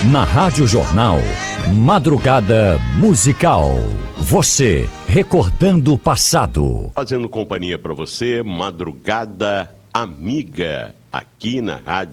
Na Rádio Jornal, Madrugada Musical. Você recordando o passado. Fazendo companhia para você, Madrugada Amiga, aqui na Rádio